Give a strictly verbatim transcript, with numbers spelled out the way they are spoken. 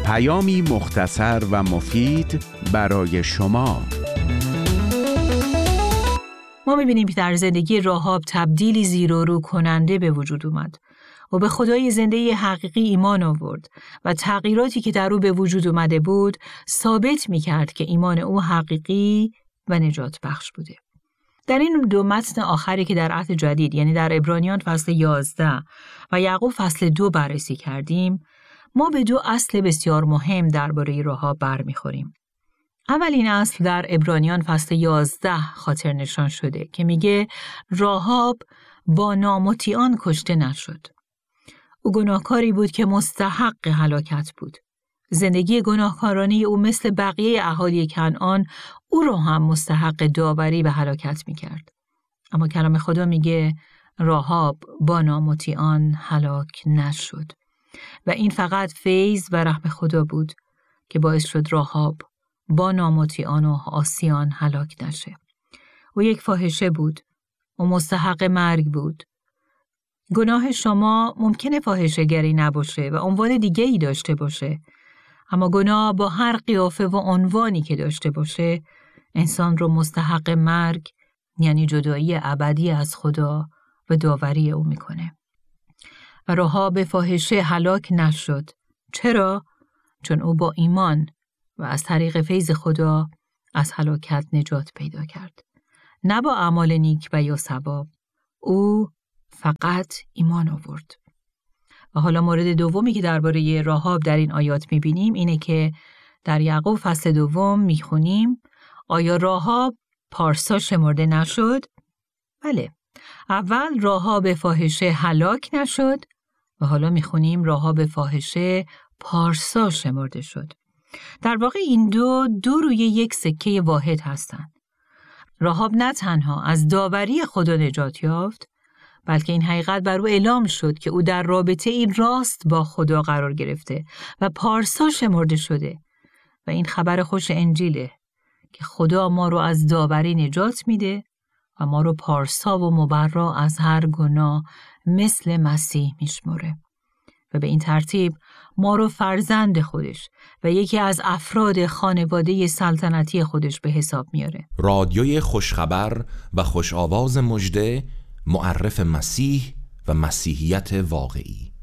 پیامی مختصر و مفید برای شما. ما می‌بینیم که در زندگی راهاب تبدیلی زیر و رو کننده به وجود اومد و به خدای زنده حقیقی ایمان آورد و تغییراتی که در او به وجود اومده بود ثابت می‌کرد که ایمان او حقیقی و نجات بخش بوده. در این دو متن آخری که در عهد جدید، یعنی در عبرانیان فصل یازده و یعقوب فصل دو بررسی کردیم، ما به دو اصل بسیار مهم درباره راهاب برمیخوریم. اولین اصل در عبرانیان فصل یازده خاطر نشان شده که میگه راهاب با نامطیعان کشته نشد. او گناهکاری بود که مستحق هلاکت بود. زندگی گناهکارانه او مثل بقیه اهالی کنعان او را هم مستحق داوری و هلاکت میکرد. اما کلام خدا میگه راهاب با نامطیعان هلاک نشد. و این فقط فیض و رحم خدا بود که باعث شد راهاب با نامطیعان و عاصیان هلاک نشه. او یک فاحشه بود و مستحق مرگ بود. گناه شما ممکنه فاحشه‌گری نباشه و عنوان دیگه ای داشته باشه، اما گناه با هر قیافه و عنوانی که داشته باشه انسان رو مستحق مرگ، یعنی جدایی ابدی از خدا و داوری او میکنه. و راهاب فاحشه هلاک نشد. چرا؟ چون او با ایمان و از طریق فیض خدا از هلاکت نجات پیدا کرد. نه با اعمال نیک و یا ثواب. او فقط ایمان آورد. و حالا مورد دومی که درباره راهاب در این آیات می‌بینیم اینه که در یعقوب فصل دوم می‌خونیم آیا راهاب پارسا شمرده نشد؟ بله. اول راهاب فاحشه هلاک نشد و حالا می‌خونیم راهاب فاحشه پارسا شمرده شد. در واقع این دو دو روی یک سکه واحد هستند. راهاب نه تنها از داوری خدا نجات یافت، بلکه این حقیقت بر او اعلام شد که او در رابطه این راست با خدا قرار گرفته و پارسا شمرده شده. و این خبر خوش انجیله که خدا ما رو از داوری نجات میده و ما رو پارسا و مبرا از هر گناه مثل مسیح میشمره. و به این ترتیب ما رو فرزند خودش و یکی از افراد خانواده سلطنتی خودش به حساب میاره. رادیوی خوشخبر و خوش آواز مژده، معرف مسیح و مسیحیت واقعی.